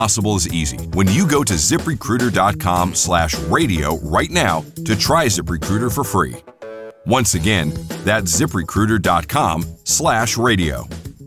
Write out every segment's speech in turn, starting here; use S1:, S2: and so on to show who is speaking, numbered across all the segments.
S1: Possible is easy when you go to ZipRecruiter.com/radio right now to try ZipRecruiter for free. Once again, that's ZipRecruiter.com/radio.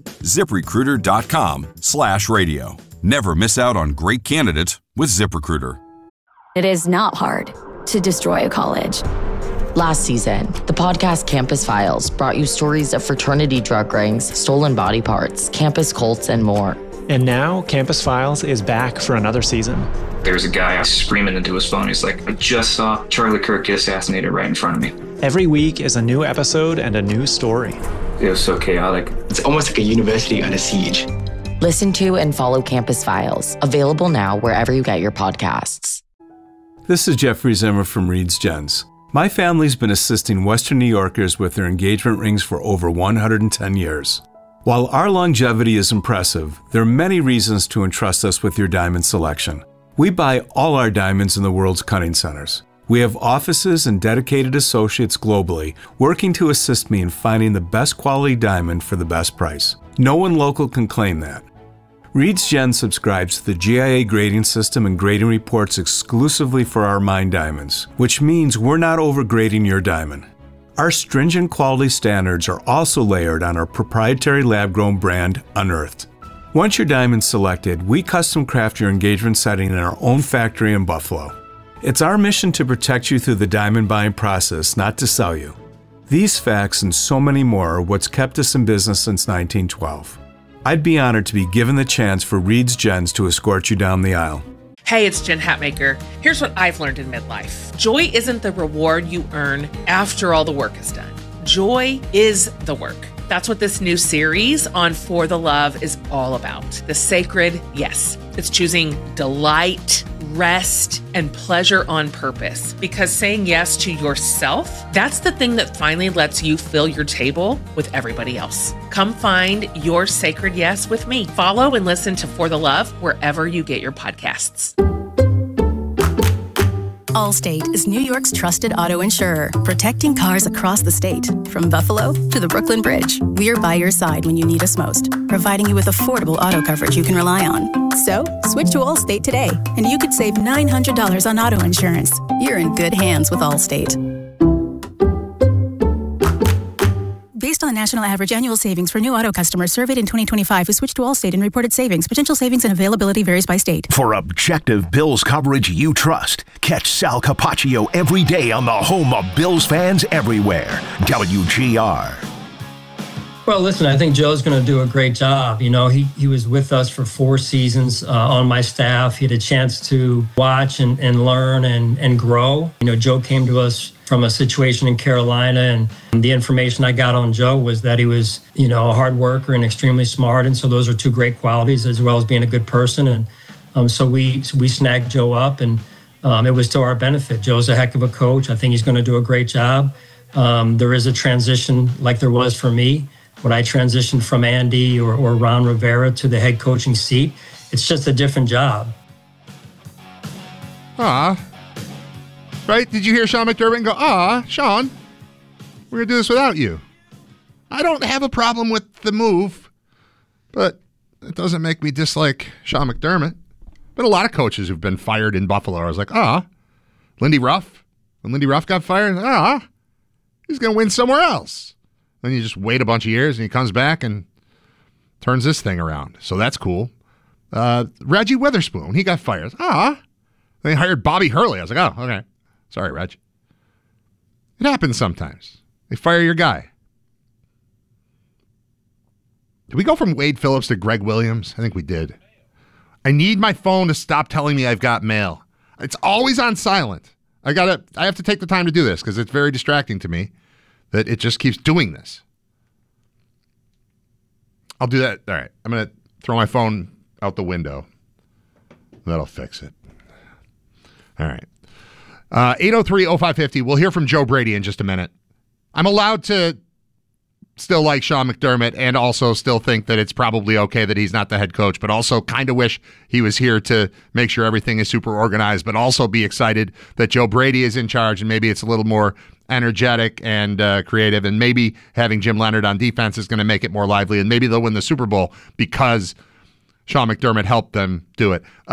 S1: ZipRecruiter.com/radio. Never miss out on great candidates with ZipRecruiter.
S2: It is not hard to destroy a college.
S3: Last season, the podcast Campus Files brought you stories of fraternity drug rings, stolen body parts, campus cults, and more.
S4: And now, Campus Files is back for another season.
S5: There's a guy screaming into his phone. He's like, I just saw Charlie Kirk get assassinated right in front of me.
S4: Every week is a new episode and a new story.
S5: It was so chaotic.
S6: It's almost like a university under siege.
S3: Listen to and follow Campus Files, available now wherever you get your podcasts.
S7: This is Jeffrey Zimmer from Reed's Gens. My family's been assisting Western New Yorkers with their engagement rings for over 110 years. While our longevity is impressive, there are many reasons to entrust us with your diamond selection. We buy all our diamonds in the world's cutting centers. We have offices and dedicated associates globally working to assist me in finding the best quality diamond for the best price. No one local can claim that. Reed's Gens subscribes to the GIA grading system and grading reports exclusively for our mine diamonds, which means we're not overgrading your diamond. Our stringent quality standards are also layered on our proprietary lab-grown brand, Unearthed. Once your diamond's selected, we custom craft your engagement setting in our own factory in Buffalo. It's our mission to protect you through the diamond buying process, not to sell you. These facts and so many more are what's kept us in business since 1912. I'd be honored to be given the chance for Reed's Gens to escort you down the aisle.
S8: Hey, it's Jen Hatmaker. Here's what I've learned in midlife. Joy isn't the reward you earn after all the work is done. Joy is the work. That's what this new series on For the Love is all about. The sacred yes. It's choosing delight, rest, and pleasure on purpose. Because saying yes to yourself, that's the thing that finally lets you fill your table with everybody else. Come find your sacred yes with me. Follow and listen to For the Love wherever you get your podcasts.
S9: Allstate is New York's trusted auto insurer, protecting cars across the state. From Buffalo to the Brooklyn Bridge, we're by your side when you need us most, providing you with affordable auto coverage you can rely on. So, switch to Allstate today, and you could save $900 on auto insurance. You're in good hands with Allstate. Based on the national average annual savings for new auto customers surveyed in 2025 who switched to Allstate and reported savings, potential savings and availability varies by state.
S10: For objective Bills coverage you trust, catch Sal Capaccio every day on the home of Bills fans everywhere, WGR.
S11: Well, listen, I think Joe's going to do a great job. You know, he was with us for 4 seasons on my staff. He had a chance to watch and learn and grow. You know, Joe came to us from a situation in Carolina, and the information I got on Joe was that he was, you know, a hard worker and extremely smart. And so those are 2 great qualities, as well as being a good person. And so we snagged Joe up, and it was to our benefit. Joe's a heck of a coach. I think he's going to do a great job. There is a transition like there was for me when I transitioned from Andy or Ron Rivera to the head coaching seat. It's just a different job.
S12: Right? Did you hear Sean McDermott go, Sean, we're going to do this without you? I don't have a problem with the move, but it doesn't make me dislike Sean McDermott. Been a lot of coaches who've been fired in Buffalo. I was like, Lindy Ruff. When Lindy Ruff got fired, he's going to win somewhere else. Then you just wait a bunch of years, and he comes back and turns this thing around. So that's cool. Reggie Witherspoon, he got fired. They hired Bobby Hurley. I was like, okay. Sorry, Reg. It happens sometimes. They fire your guy. Did we go from Wade Phillips to Greg Williams? I think we did. I need my phone to stop telling me I've got mail. It's always on silent. I have to take the time to do this because it's very distracting to me that it just keeps doing this. I'll do that. All right. I'm going to throw my phone out the window. That'll fix it. All right. 803-0550. We'll hear from Joe Brady in just a minute. I'm allowed to still like Sean McDermott and also still think that it's probably okay that he's not the head coach, but also kind of wish he was here to make sure everything is super organized, but also be excited that Joe Brady is in charge and maybe it's a little more energetic and creative, and maybe having Jim Leonard on defense is going to make it more lively, and maybe they'll win the Super Bowl because Sean McDermott helped them do it.